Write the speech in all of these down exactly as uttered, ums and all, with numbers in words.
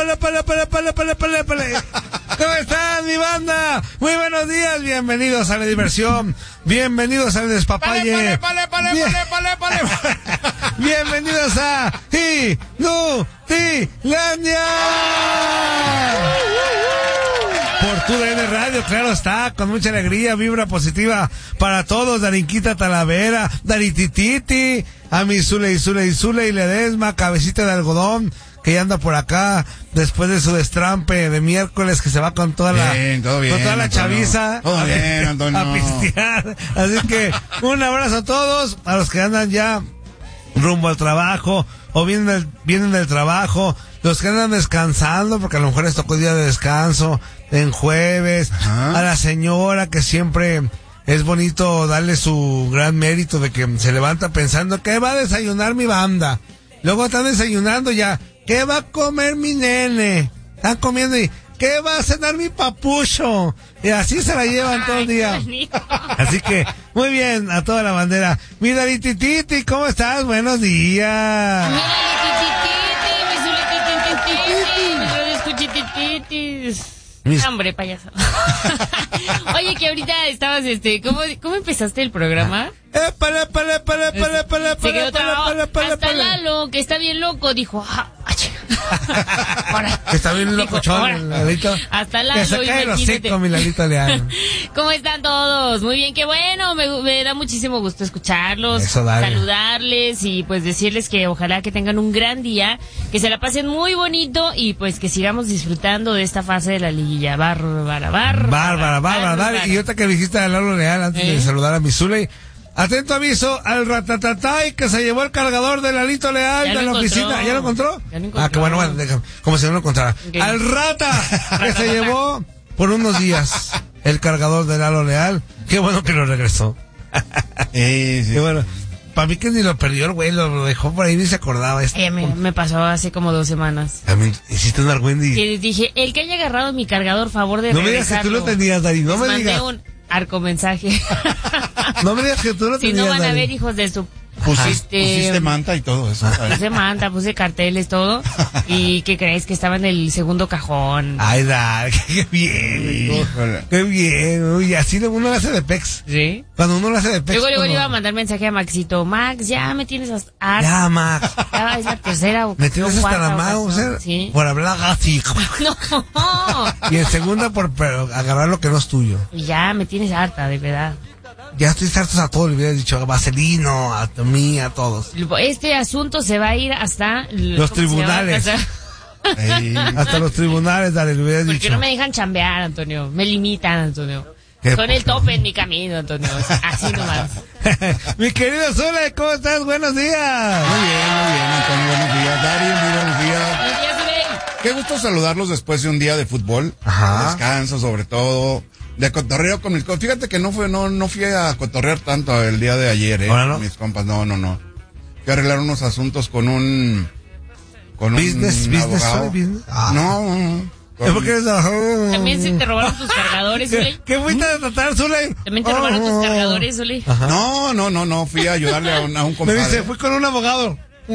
pale, pale, pale, pale, pale, pale, pale. ¿Cómo están, mi banda? Muy buenos días, bienvenidos a la diversión, bienvenidos al despapalle. Pale, pale, pale, pale, pale, pale. Bienvenidos a Inutilandia. Por tu D N Radio, claro está, con mucha alegría, vibra positiva para todos, Darinquita Talavera, Daritititi, a mi Zule y Zule y Zule y Ledesma, cabecita de algodón, que ya anda por acá, después de su destrampe de miércoles, que se va con toda la, bien, todo bien, con toda la Antonio. chaviza, todo a, bien, Antonio. a pistear, así que, un abrazo a todos, a los que andan ya rumbo al trabajo, o vienen del, vienen del trabajo, los que andan descansando, porque a lo mejor les tocó día de descanso, en jueves, ajá, a la señora que siempre es bonito darle su gran mérito de que se levanta pensando que va a desayunar mi banda, luego están desayunando ya, ¿qué va a comer mi nene? Están comiendo y ¿qué va a cenar mi papucho? Y así se la llevan todo el día. Así que, muy bien, a toda la bandera. Mi Daritititi, ¿cómo estás? Buenos días. Mi Daritititi, mis hombre, payaso. Oye, que ahorita estabas, este, ¿cómo, cómo empezaste el programa? Eh, pale, pale, pale, pale, pale, Se quedó pale, trabado. pale, pale, Hasta pale. Lalo, que está bien loco, dijo, ah, ahora. Está bien Dijo, locochón, ahora. Lalito. Hasta Que se Lalo, cae los imagínate. cinco, mi Lalito Leal. ¿Cómo están todos? Muy bien, qué bueno, me, me da muchísimo gusto escucharlos, Eso, dale. saludarles y pues decirles que ojalá que tengan un gran día, que se la pasen muy bonito y pues que sigamos disfrutando de esta fase de la liguilla. Bárbara, bárbara. Bárbara, bárbara, dale. Y ahorita que dijiste a Lalo Leal, antes ¿Eh? de saludar a mi Zule, atento aviso al ratatatay que se llevó el cargador de Lalito Leal Ya de lo la encontró. oficina. ¿Ya lo encontró? Ya lo encontró. Ah, que bueno, bueno, déjame, como si no lo encontrara. Okay. Al rata que se llevó por unos días el cargador de Lalo Leal. Qué bueno que lo regresó. Sí, sí. Qué bueno. Para mí que ni lo perdió el güey, lo, lo dejó por ahí ni se acordaba. Este, Eh, me, me pasó hace como dos semanas. también hiciste un argüendi. Que dije, el que haya agarrado mi cargador, favor de No me digas que tú lo regresarlo. tenías, Dari, no Les me mandé digas. un arco mensaje. No me digas que tú lo Si tenías, no van a Dari. ver, hijos de su... Pusiste, Este, pusiste manta y todo eso. ¿sabes? Puse manta, puse carteles, todo. ¿Y qué crees? Que estaba en el segundo cajón. Ay, Dari, qué bien, güey. Híjole. Qué bien, uy, así uno lo hace de pex. ¿Sí? Cuando uno lo hace de pex. Luego, luego le como- iba a mandar mensaje a Maxito. Max, ya me tienes hasta... ah, Ya, Max. ya es la tercera o Me tienes hasta la cuarta mano, ocasión. o sea, Sí. por hablar así. No. Y en segunda por pero, agarrar lo que no es tuyo. Y ya me tienes harta, de verdad. Ya estoy hartos a todos, le hubiera dicho a Vaselino, a mí, a todos. Este asunto se va a ir hasta... Los ¿cómo se llama? tribunales. Hasta- Ey, Hasta los tribunales, dale, le hubieras Porque dicho. no me dejan chambear, Antonio. Me limitan, Antonio. Qué Son el poca. tope en mi camino, Antonio. Así nomás. Mi querido Zule, ¿cómo estás? Buenos días. Muy bien, muy bien, Antonio. Buenos días. Dari, muy buenos días. Buenos días, Zule. Qué gusto saludarlos después de un día de fútbol. Ajá. Descanso, sobre todo. De cotorreo con mis compas. Fíjate que no fue, no, no fui a cotorrear tanto el día de ayer, eh. ¿Ahora no? Con mis compas, no, no, no. Fui a arreglar unos asuntos con un, con Business, un business, abogado. Zule, business. Ah. No, no. Es porque eres... También se te robaron tus cargadores, Zule. ¿Qué fuiste a tratar, Zule? También te robaron tus cargadores, Zule. No, no, no, no. Fui a ayudarle a un, a un Me compadre. dice, fui con un abogado.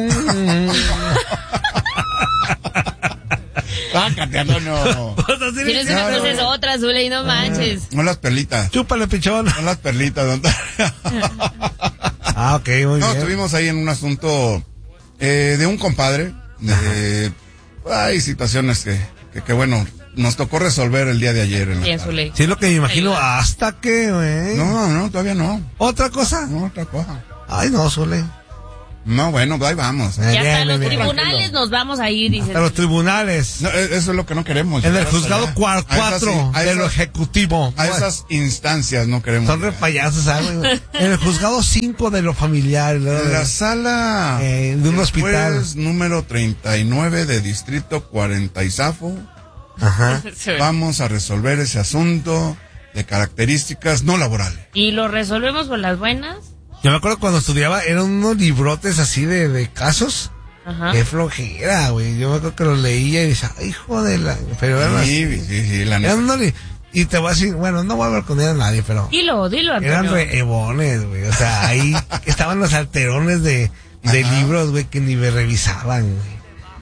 Sácate, Antonio. Pues así le Tienes dice. una no, cosa es no. otra, Zule, y no manches. Son las perlitas. Chúpale, pichón. Son las perlitas, don Ah, ok, muy No, bien. estuvimos ahí en un asunto eh, de un compadre. De, hay situaciones que, que, que, bueno, nos tocó resolver el día de ayer. En la Bien, tarde. Zule. Sí, es lo que me imagino. ¿Hasta qué, güey? No, no, todavía no. ¿Otra cosa? No, otra cosa. Ay, no, Zule. No, bueno, ahí vamos. Y hasta Bien, los bien, bien. tribunales nos vamos a ir, dice. A los tribunales. No, e- eso es lo que no queremos. En el llegar hasta juzgado allá. cuar- A esas- cuatro a de lo esas- ejecutivo. A esas instancias no queremos. Son re llegar. payasos, ¿sabes? En el juzgado cinco de lo familiar. ¿no? En la sala Eh, de un después, hospital. número treinta y nueve de Distrito cuarenta y Zafo. Ajá. Vamos a resolver ese asunto de características no laborales. Y lo resolvemos por las buenas. Yo me acuerdo cuando estudiaba, eran unos librotes así de, de casos. Ajá. Qué flojera, güey. Yo me acuerdo que los leía y decía, ay, hijo de la... Pero eran así. Sí, sí, sí, la neta. Eran unos li- y te voy a decir, bueno, no voy a hablar con ella a nadie, pero... Dilo, dilo, Antonio. Eran reebones, güey. O sea, ahí estaban los alterones de, de Ajá. libros, güey, que ni me revisaban, güey.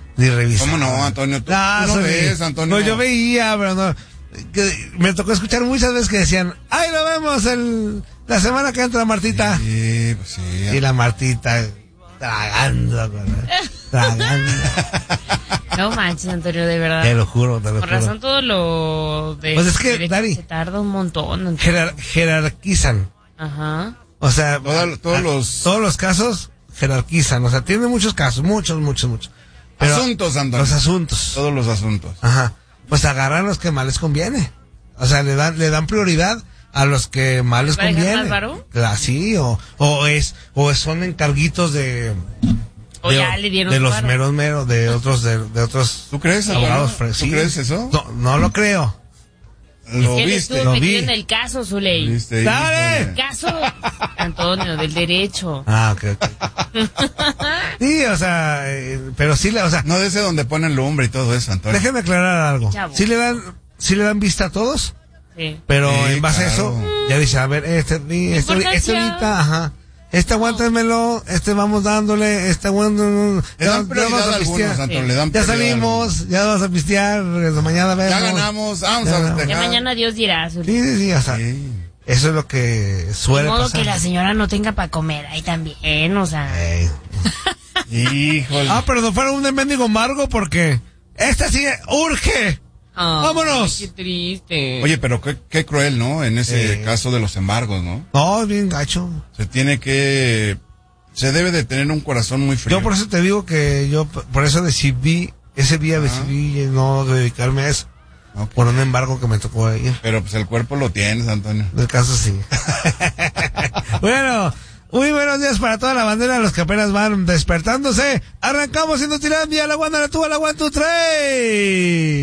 ni revisaba. ¿Cómo no, Antonio? Tú, No, tú no soy- ves, Antonio. No, yo veía, pero no. Que me tocó escuchar muchas veces que decían, ¡ay, lo vemos el, la semana que entra Martita! Sí, pues sí. Y la Martita tragando, güey, tragando. No manches, Antonio, de verdad. Te lo juro, te lo Por juro. razón todo lo de Pues es que, derecho Dari, se tarda un montón. Antonio. Jerar- jerarquizan. Ajá. O sea, Toda- todos a- los- todos los casos jerarquizan. O sea, tiene muchos casos, muchos, muchos, muchos. Pero Asuntos, Antonio. Los asuntos. Todos los asuntos. Ajá. Pues agarran los que más les conviene. O sea, le dan, le dan prioridad a los que más les ¿Va a dejar conviene. más varo? Claro, sí, o, o es, o son encarguitos de, O de, ya le dieron de su los varo. meros meros, de otros, de, de otros ¿Tú crees, Antonio? abogados. fre- ¿Tú sí. crees eso? No, no lo creo. Lo ¿Quién viste. estuvo Lo vi. metido en el caso, Zuley? Lo viste. ¡Dale! híjole. Caso, Antonio, del derecho. Ah, ok, ok. Sí, o sea, eh, pero sí, le- o sea, No de ese donde ponen lumbre y todo eso, Antonio. déjeme aclarar algo. Chavo. Sí le dan, sí le dan vista a todos, Sí. pero Sí, en base a claro. eso, ya dice, a ver, este, este, este, Importancia. ahorita, ajá. Este aguántenmelo, este vamos dándole, este aguántenlo. Le dan prioridad a algunos, Antonio. Le dan Ya prioridad a salimos, ya vamos a pistear, eh, mañana vemos. Ya ganamos, vamos Ya a ganamos. Ya festejar. mañana Dios dirá, Zuley. Sí, sí, sí, o sea, Sí. eso es lo que De suele modo pasar. que la señora no tenga para comer ahí también, o sea. Ey. Híjole. Ah, pero no fuera un mendigo amargo porque esta sí urge. Ay, ¡Vámonos! Qué triste. Oye, pero qué, qué cruel, ¿no? En ese Sí. caso de los embargos, ¿no? No, es bien gacho. Se tiene que... Se debe de tener un corazón muy frío. Yo por eso te digo que yo p- por eso decidí, ese día decidí no dedicarme a eso. Ok. Por un embargo que me tocó ir. Pero pues el cuerpo lo tienes, Antonio. Del caso sí. Bueno, muy buenos días para toda la bandera, los que apenas van despertándose. Arrancamos siendo Tirandia, la Wanda, la tuba, la one, two, three.